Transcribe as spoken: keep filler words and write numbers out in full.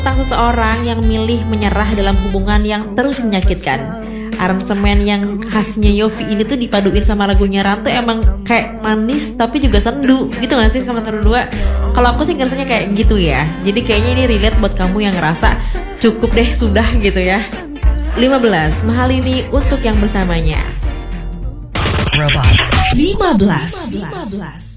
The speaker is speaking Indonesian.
tentang seseorang yang milih menyerah dalam hubungan yang terus menyakitkan. Aransemen yang khasnya Yovie ini tuh dipaduin sama lagunya Ran tuh emang kayak manis tapi juga sendu gitu gak sih kamu berdua? Kalau aku sih ngerasanya kayak gitu ya. Jadi kayaknya ini relate buat kamu yang ngerasa cukup deh sudah gitu ya. lima belas Mahal ini untuk yang bersamanya. Robots lima belas